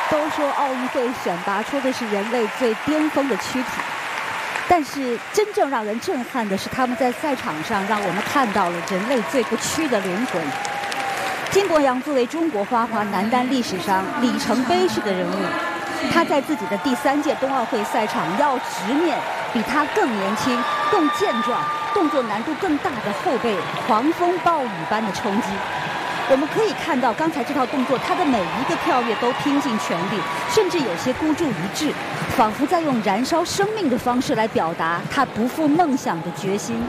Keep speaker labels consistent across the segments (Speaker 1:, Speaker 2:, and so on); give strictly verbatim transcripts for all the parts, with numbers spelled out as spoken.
Speaker 1: 都说奥运会选拔出的是人类最巅峰的躯体，但是真正让人震撼的是，他们在赛场上让我们看到了人类最不屈的灵魂。金博洋作为中国花滑男单历史上里程碑式的人物，他在自己的第三届冬奥会赛场要直面比他更年轻、更健壮、动作难度更大的后辈狂风暴雨般的冲击。我们可以看到，刚才这套动作，他的每一个跳跃都拼尽全力，甚至有些孤注一掷，仿佛在用燃烧生命的方式来表达他不负梦想的决心。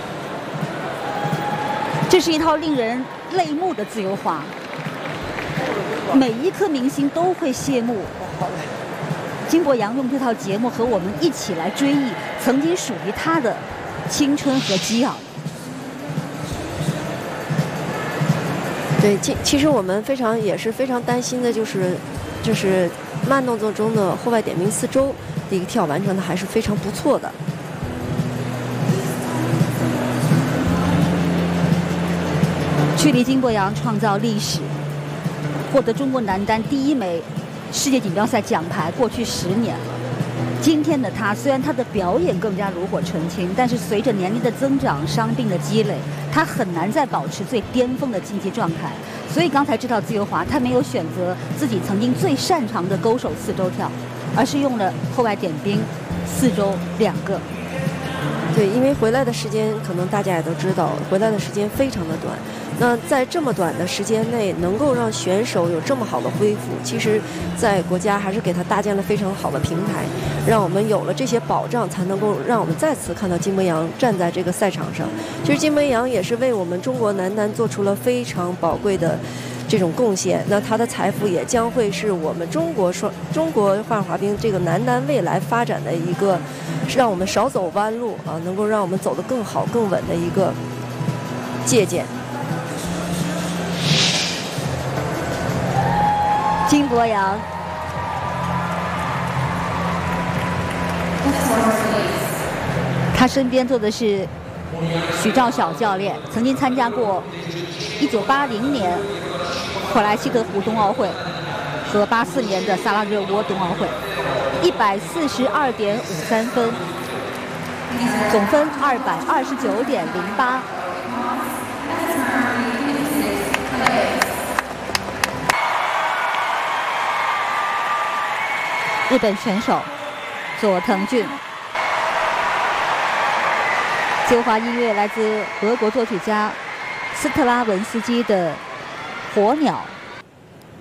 Speaker 1: 这是一套令人泪目的自由滑，每一颗明星都会谢幕。金博洋用这套节目和我们一起来追忆曾经属于他的青春和激昂。
Speaker 2: 对，其其实我们非常也是非常担心的，就是就是慢动作中的后外点冰四周的一个跳完成的还是非常不错的。
Speaker 1: 距离金博洋创造历史，获得中国男单第一枚世界锦标赛奖牌，过去十年了。今天的他，虽然他的表演更加炉火纯青，但是随着年龄的增长、伤病的积累，他很难再保持最巅峰的竞技状态。所以刚才这套自由滑，他没有选择自己曾经最擅长的勾手四周跳，而是用了后外点冰四周两个。
Speaker 2: 对，因为回来的时间可能大家也都知道，回来的时间非常的短。那在这么短的时间内，能够让选手有这么好的恢复，其实在国家还是给他搭建了非常好的平台，让我们有了这些保障，才能够让我们再次看到金博洋站在这个赛场上。其实金博洋也是为我们中国男单做出了非常宝贵的这种贡献，那他的财富也将会是我们中国双中国花样滑冰这个男单未来发展的一个，是让我们少走弯路啊，能够让我们走得更好更稳的一个借鉴。
Speaker 1: 金博洋，他身边坐的是许兆晓教练，曾经参加过一九八零年克莱西德湖冬奥会和八四年的萨拉热窝冬奥会，一百四十二点五三分，总分二百二十九点零八。日本选手佐藤俊，自由滑音乐来自俄国作曲家斯特拉文斯基的《火鸟》。